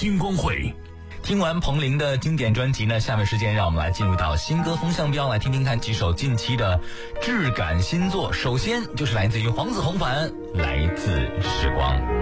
星光会。 听完彭羚的经典专辑呢，下面时间让我们来进入到新歌风向标，来听听看几首近期的质感新作。首先就是来自于黄子弘凡，来自时光。